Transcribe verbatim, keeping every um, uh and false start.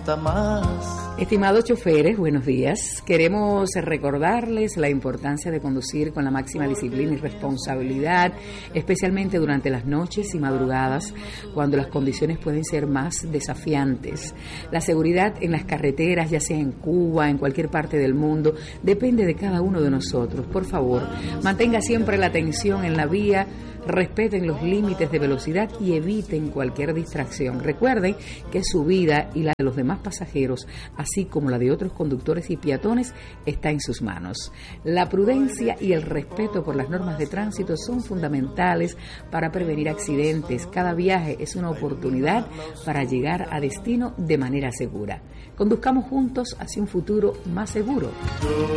aguanta más. Estimados choferes, buenos días. Queremos recordarles la importancia de conducir con la máxima disciplina y responsabilidad, especialmente durante las noches y madrugadas, cuando las condiciones pueden ser más desafiantes. La seguridad en las carreteras, ya sea en Cuba, en cualquier parte del mundo, depende de cada uno de nosotros. Por favor, mantenga siempre la atención en la vía, respeten los límites de velocidad y eviten cualquier distracción. Recuerden que su vida y la de los demás pasajeros, así como la de otros conductores y peatones, está en sus manos. La prudencia y el respeto por las normas de tránsito son fundamentales para prevenir accidentes. Cada viaje es una oportunidad para llegar a destino de manera segura. Conduzcamos juntos hacia un futuro más seguro.